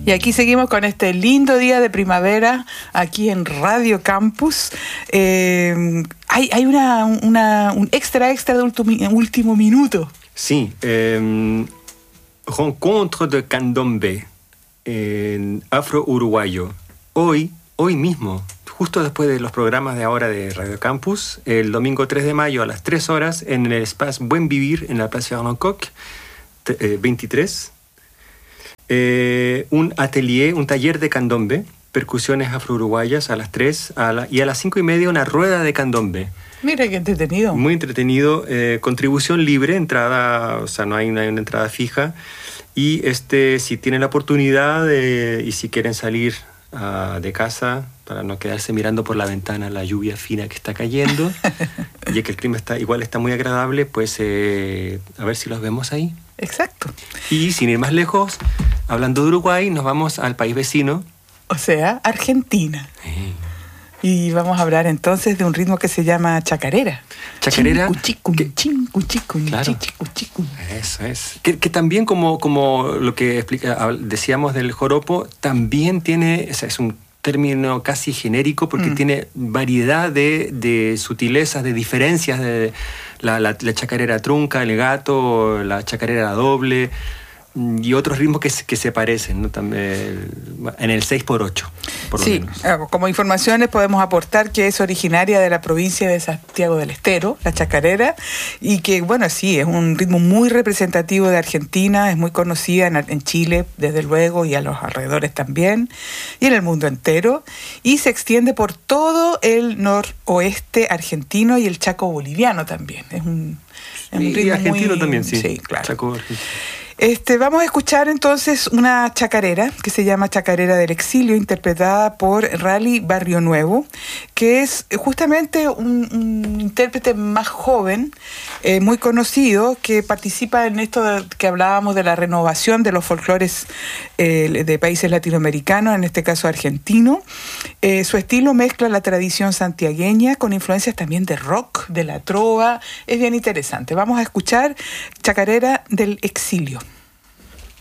Y aquí seguimos con este lindo día de primavera aquí en Radio Campus. Hay un extra de último minuto. Sí, Rencontre de Candombe, afro-uruguayo. Hoy mismo, justo después de los programas de ahora de Radio Campus, el domingo 3 de mayo a las 3 horas en el espacio Buen Vivir en la Plaza Fernand Koch, 23, un atelier, un taller de candombe, percusiones afro-uruguayas a las 3 y a las 5:30 una rueda de candombe. Mira qué entretenido. Muy entretenido, contribución libre, entrada, o sea, no hay una entrada fija. Y si tienen la oportunidad y si quieren salir de casa para no quedarse mirando por la ventana la lluvia fina que está cayendo, ya que el clima está muy agradable, pues a ver si los vemos ahí. Exacto. Y sin ir más lejos, hablando de Uruguay, nos vamos al país vecino. O sea, Argentina. Y vamos a hablar entonces de un ritmo que se llama chacarera. Chacarera. Chincuchicun, claro. chichicuchicun. Eso es. Que también como lo que decíamos del joropo, también tiene, o sea, es un término casi genérico porque tiene variedad de sutilezas, de diferencias de la chacarera trunca, el gato, la chacarera doble y otros ritmos que se parecen, ¿no? También en el 6x8, por lo menos. Como informaciones podemos aportar que es originaria de la provincia de Santiago del Estero, la chacarera, y que, bueno, sí, es un ritmo muy representativo de Argentina, es muy conocida en Chile, desde luego, y a los alrededores también, y en el mundo entero, y se extiende por todo el noroeste argentino y el Chaco boliviano también. Es un ritmo argentino muy, también, sí. Sí, claro. Chaco argentino. Vamos a escuchar entonces una chacarera que se llama Chacarera del Exilio, interpretada por Rally Barrio Nuevo, que es justamente un intérprete más joven, muy conocido, que participa en esto que hablábamos de la renovación de los folclores de países latinoamericanos, en este caso argentino. Su estilo mezcla la tradición santiagueña con influencias también de rock, de la trova. Es bien interesante. Vamos a escuchar Chacarera del Exilio.